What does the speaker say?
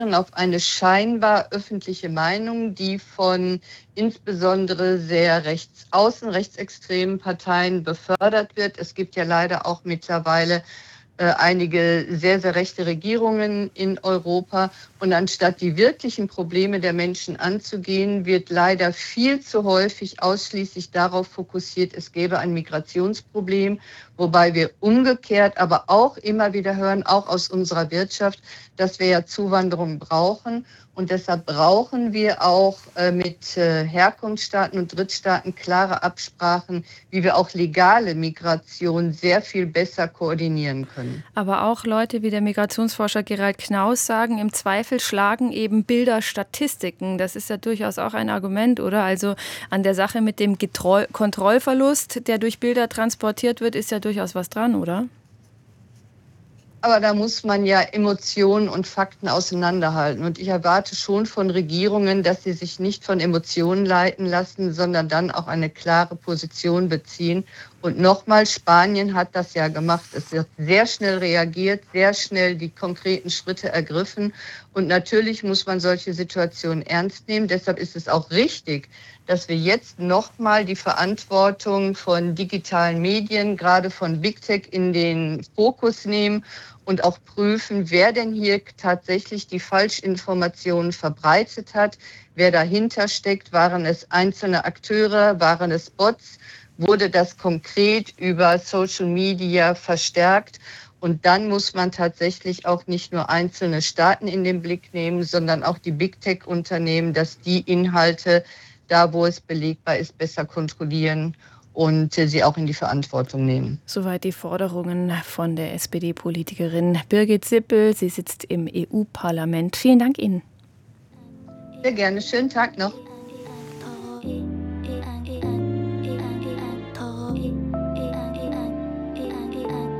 auf eine scheinbar öffentliche Meinung, die von insbesondere sehr rechtsextremen Parteien befördert wird. Es gibt ja leider auch mittlerweile einige sehr, sehr rechte Regierungen in Europa. Und anstatt die wirklichen Probleme der Menschen anzugehen, wird leider viel zu häufig ausschließlich darauf fokussiert, es gäbe ein Migrationsproblem, wobei wir umgekehrt aber auch immer wieder hören, auch aus unserer Wirtschaft, dass wir ja Zuwanderung brauchen. Und deshalb brauchen wir auch mit Herkunftsstaaten und Drittstaaten klare Absprachen, wie wir auch legale Migration sehr viel besser koordinieren können. Aber auch Leute wie der Migrationsforscher Gerald Knaus sagen, im Zweifel schlagen eben Bilder Statistiken. Das ist ja durchaus auch ein Argument, oder? Also an der Sache mit dem Kontrollverlust, der durch Bilder transportiert wird, ist ja durchaus was dran, oder? Aber da muss man ja Emotionen und Fakten auseinanderhalten. Und ich erwarte schon von Regierungen, dass sie sich nicht von Emotionen leiten lassen, sondern dann auch eine klare Position beziehen. Und nochmal, Spanien hat das ja gemacht. Es wird sehr schnell reagiert, sehr schnell die konkreten Schritte ergriffen. Und natürlich muss man solche Situationen ernst nehmen. Deshalb ist es auch richtig, dass wir jetzt nochmal die Verantwortung von digitalen Medien, gerade von Big Tech, in den Fokus nehmen und auch prüfen, wer denn hier tatsächlich die Falschinformationen verbreitet hat, wer dahinter steckt. Waren es einzelne Akteure, waren es Bots? Wurde das konkret über Social Media verstärkt? Und dann muss man tatsächlich auch nicht nur einzelne Staaten in den Blick nehmen, sondern auch die Big Tech-Unternehmen, dass die Inhalte, da wo es belegbar ist, besser kontrollieren und sie auch in die Verantwortung nehmen. Soweit die Forderungen von der SPD-Politikerin Birgit Sippel. Sie sitzt im EU-Parlament. Vielen Dank Ihnen. Sehr gerne. Schönen Tag noch.